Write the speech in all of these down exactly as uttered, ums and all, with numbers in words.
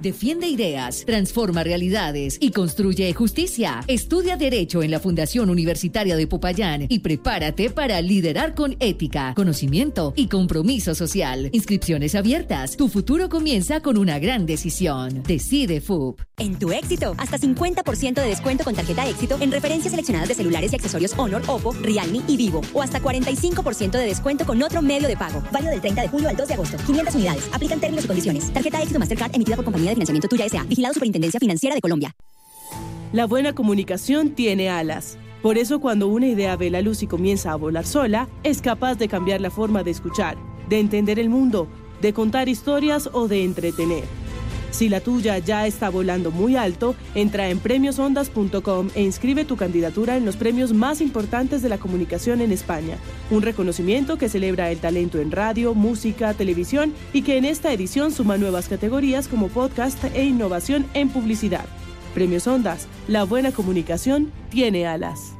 Defiende ideas, transforma realidades y construye justicia. Estudia Derecho en la Fundación Universitaria de Popayán y prepárate para liderar con ética, conocimiento y compromiso social. Inscripciones abiertas. Tu futuro comienza con una gran decisión. Decide F U P. En tu Éxito, hasta cincuenta por ciento de descuento con tarjeta Éxito en referencias seleccionadas de celulares y accesorios Honor, Oppo, Realme y Vivo. O hasta cuarenta y cinco por ciento de descuento con otro medio de pago. Válido del treinta de julio al dos de agosto. quinientas unidades. Aplican términos y condiciones. Tarjeta Éxito Mastercard emitida por Compañía de Financiamiento Tuya S A. Vigilado Superintendencia Financiera de Colombia. La buena comunicación tiene alas. Por eso, cuando una idea ve la luz y comienza a volar sola, es capaz de cambiar la forma de escuchar, de entender el mundo, de contar historias o de entretener. Si la tuya ya está volando muy alto, entra en premios ondas punto com e inscribe tu candidatura en los premios más importantes de la comunicación en España. Un reconocimiento que celebra el talento en radio, música, televisión y que en esta edición suma nuevas categorías como podcast e innovación en publicidad. Premios Ondas, la buena comunicación tiene alas.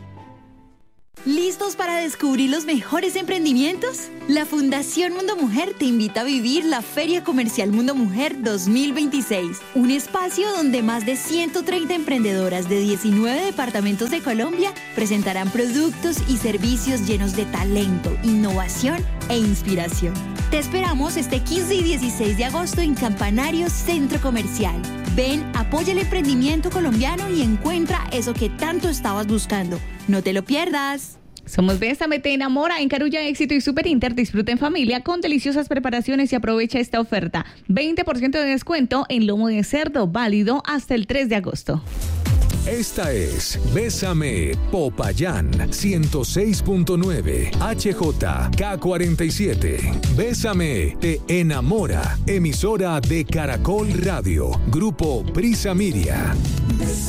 ¿Listos para descubrir los mejores emprendimientos? La Fundación Mundo Mujer te invita a vivir la Feria Comercial Mundo Mujer dos mil veintiséis, un espacio donde más de ciento treinta emprendedoras de diecinueve departamentos de Colombia presentarán productos y servicios llenos de talento, innovación e inspiración. Te esperamos este quince y dieciséis de agosto en Campanario Centro Comercial. Ven, apoya el emprendimiento colombiano y encuentra eso que tanto estabas buscando. No te lo pierdas. Somos Bésame, te enamora en Carulla, Éxito y Super Inter. Disfruta en familia con deliciosas preparaciones y aprovecha esta oferta. veinte por ciento de descuento en lomo de cerdo, válido hasta el tres de agosto. Esta es Bésame Popayán ciento seis punto nueve H J K cuarenta y siete. Bésame te enamora. Emisora de Caracol Radio. Grupo Prisa Media.